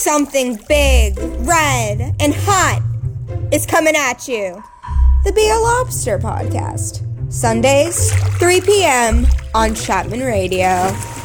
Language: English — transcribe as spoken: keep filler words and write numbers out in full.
something big, red, and hot is coming at you. The Be a Lobster Podcast. Sundays, three p.m. on Chapman Radio.